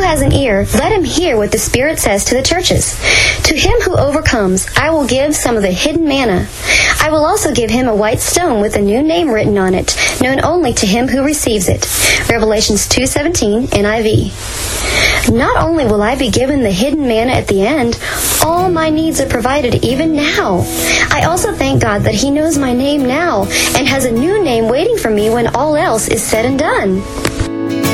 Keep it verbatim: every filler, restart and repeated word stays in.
has an ear, let him hear what the Spirit says to the churches. To him who overcomes, I will give some of the hidden manna. I will also give him a white stone with a new name written on it, known only to him who receives it. Revelations two seventeen, N I V. Not only will I be given the hidden manna at the end, all my needs are provided even now. I also thank God that he knows my name now and has a new name waiting for me when all else is said and done.